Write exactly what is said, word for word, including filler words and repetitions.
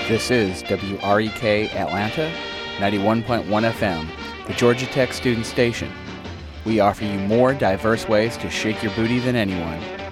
This is W R E K Atlanta, ninety-one point one F M, the Georgia Tech student station. We offer you more diverse ways to shake your booty than anyone.